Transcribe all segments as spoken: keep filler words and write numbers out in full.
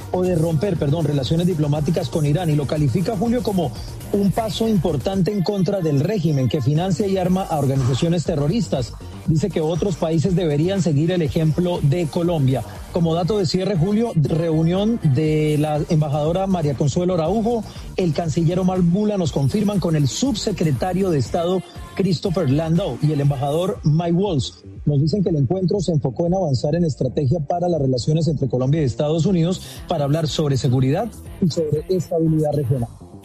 o de romper, perdón, relaciones diplomáticas con Irán, y lo califica, Julio, como un paso importante en contra del régimen que financia y arma a organizaciones terroristas. Dice que otros países deberían seguir el ejemplo de Colombia. Como dato de cierre, Julio, reunión de la embajadora María Consuelo Araujo, el canciller Omar Bula nos confirman con el subsecretario de Estado Christopher Landau y el embajador Mike Waltz. Nos dicen que el encuentro se enfocó en avanzar en estrategia para las relaciones entre Colombia y Estados Unidos para hablar sobre seguridad y sobre estabilidad regional.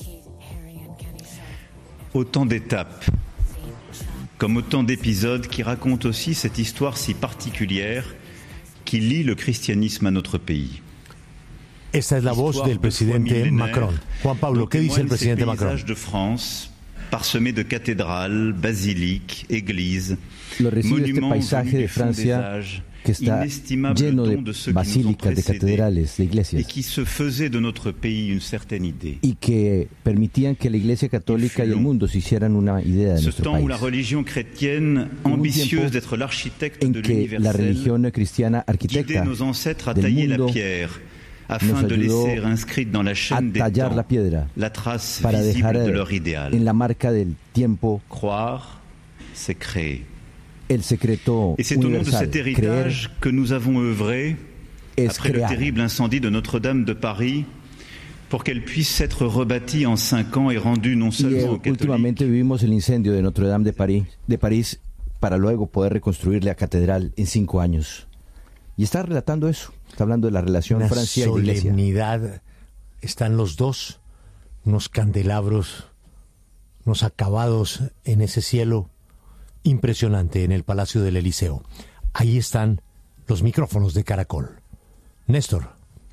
Autant d'étapes, comme autant d'épisodes qui racontent aussi cette histoire si particulière qui lie le christianisme à notre pays. Esta es la voz del presidente Macron. Juan Pablo, ¿qué dice el presidente Macron? De France, parsemé de cathédrales, basiliques, églises, lo recibe este paisaje de Francia que está lleno de basílicas, de catedrales, de iglesias, y que permitían que la Iglesia Católica y el mundo se hicieran una idea de nuestro país. Un tiempo en que la religión cristiana arquitecta del mundo nos ayudó a tallar la piedra para dejar en la marca del tiempo el secreto universal. Creer que nous avons œuvré après crear. le terrible incendie de Notre-Dame de Paris pour qu'elle puisse être rebâtie en cinq ans et rendue non seulement aux catholiques. Últimamente vivimos el incendio de Notre-Dame de París, de París para luego poder reconstruir la catedral en cinco años. Y está relatando eso, está hablando de la relación Una Francia y la Iglesia. Solemnidad. Están los dos, unos candelabros, unos acabados en ese cielo impresionante en el Palacio del Eliseo. Ahí están los micrófonos de Caracol. Néstor.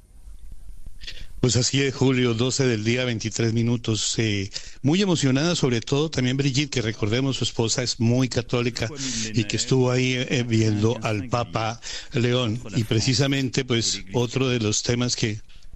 Pues así es, Julio, doce del día, veintitrés minutos. Eh, muy emocionada, sobre todo también Brigitte, que recordemos su esposa es muy católica y que estuvo ahí eh, viendo al Papa León. Y precisamente, pues, otro de los temas que...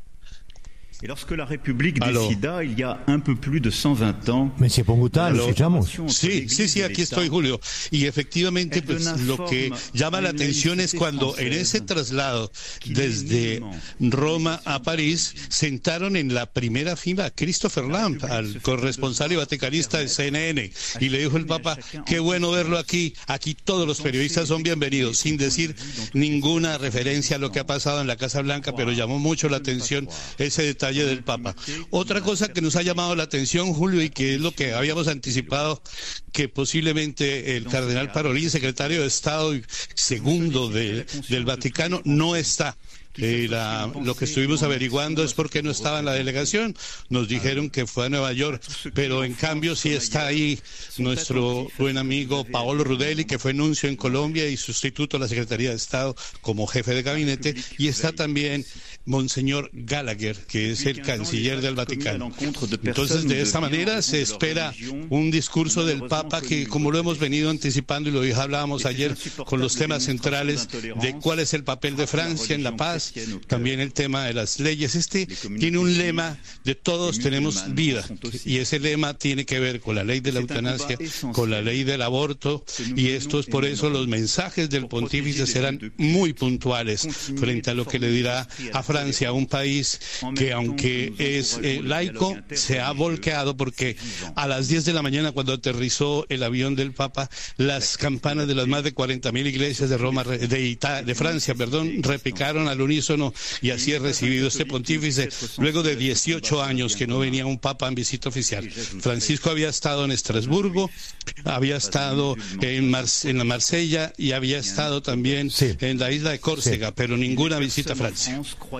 Et lorsque la République Aló. décida, il y a un peu plus de cent vingt ans... Monsieur Ponguta, lo escuchamos. Sí, sí, sí, aquí estoy, Julio. Y efectivamente, pues lo que llama la atención es cuando en ese traslado desde Roma a París sentaron en la primera fila a Christopher Lamb, al corresponsal y vaticanista de C N N, y le dijo el Papa, qué bueno verlo aquí, aquí todos los periodistas son bienvenidos, sin decir ninguna referencia a lo que ha pasado en la Casa Blanca, pero llamó mucho la atención ese detalle del Papa. Otra cosa que nos ha llamado la atención, Julio, y que es lo que habíamos anticipado, que posiblemente el cardenal Parolin, secretario de Estado y segundo de, del Vaticano, no está. Eh, la, lo que estuvimos averiguando es por qué no estaba en la delegación. Nos dijeron que fue a Nueva York, pero en cambio sí está ahí nuestro buen amigo Paolo Rudelli, que fue nuncio en Colombia y sustituto a la Secretaría de Estado como jefe de gabinete, y está también Monseñor Gallagher, que es el canciller del Vaticano. Entonces, de esta manera se espera un discurso del Papa que, como lo hemos venido anticipando y lo hablábamos ayer con los temas centrales de cuál es el papel de Francia en la paz, también el tema de las leyes. Este tiene un lema de todos tenemos vida, y ese lema tiene que ver con la ley de la eutanasia, con la ley del aborto, y esto es por eso los mensajes del pontífice serán muy puntuales frente a lo que le dirá a Francia, un país que aunque es eh, laico, se ha volcado, porque a las diez de la mañana cuando aterrizó el avión del Papa, las campanas de las más de cuarenta mil iglesias de Roma, de, Ita de Francia, perdón, repicaron al unísono, y así es recibido este pontífice luego de dieciocho años que no venía un papa en visita oficial. Francisco había estado en Estrasburgo, había estado en, Mar en la Marsella y había estado también sí. en la isla de Córcega, sí. pero ninguna visita a Francia.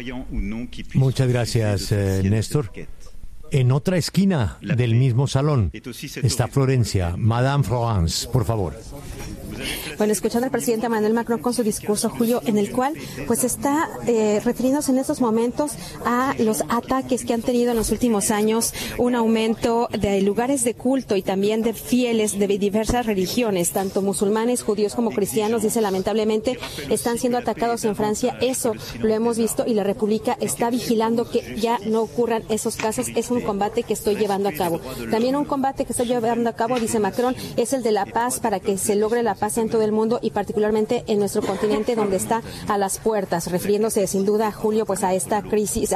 Muchas gracias, eh, Néstor. En otra esquina del mismo salón está Florencia, Madame Florence, por favor. Bueno, escuchando al presidente Emmanuel Macron con su discurso, Julio, en el cual pues está eh, refiriéndose en estos momentos a los ataques que han tenido en los últimos años, un aumento de lugares de culto y también de fieles de diversas religiones, tanto musulmanes, judíos como cristianos, dice, lamentablemente están siendo atacados en Francia. Eso lo hemos visto y la República está vigilando que ya no ocurran esos casos. Es un combate que estoy llevando a cabo. También un combate que estoy llevando a cabo, dice Macron, es el de la paz, para que se logre la paz en todo el mundo y particularmente en nuestro continente, donde está a las puertas, refiriéndose sin duda, Julio, pues a esta crisis,